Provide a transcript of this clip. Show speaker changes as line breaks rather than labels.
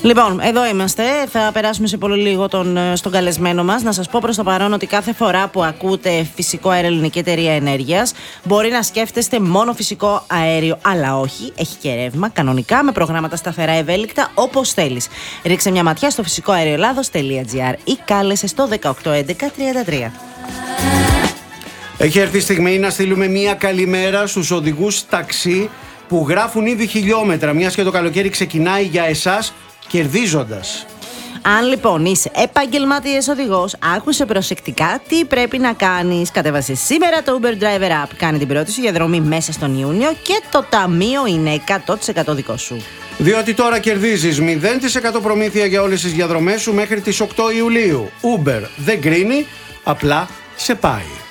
Λοιπόν, εδώ είμαστε. Θα περάσουμε σε πολύ λίγο στον καλεσμένο μας. Να σας πω προς το παρόν ότι κάθε φορά που ακούτε φυσικό αέριο Ελληνική Εταιρεία Ενέργειας, μπορεί να σκέφτεστε μόνο φυσικό αέριο, αλλά όχι. Έχει και ρεύμα κανονικά με προγράμματα σταθερά ευέλικτα όπως θέλεις. Ρίξε μια ματιά στο φυσικοαεριολάδος.gr ή κάλεσε στο 1811-33.
Έχει έρθει η στιγμή να στείλουμε μια καλημέρα στους οδηγούς ταξί που γράφουν ήδη χιλιόμετρα, μιας και το καλοκαίρι ξεκινάει για εσάς κερδίζοντας.
Αν λοιπόν είσαι επαγγελματίας οδηγός, άκουσε προσεκτικά τι πρέπει να κάνεις. Κατέβασε σήμερα το Uber Driver App. Κάνε την πρώτη σου διαδρομή μέσα στον Ιούνιο και το ταμείο είναι 100% δικό σου.
Διότι τώρα κερδίζεις 0% προμήθεια για όλες τις διαδρομές σου μέχρι τις 8 Ιουλίου. Uber δεν κρίνει, απλά σε πάει.